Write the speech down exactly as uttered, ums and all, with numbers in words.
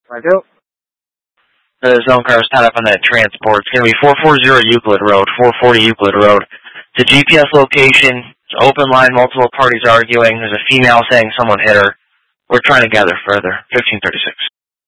I do. The zone car is tied up on that transport. It's going to be four forty Euclid Road, four forty Euclid Road. The G P S location, it's an open line, multiple parties arguing. There's a female saying someone hit her. We're trying to gather further. fifteen thirty-six.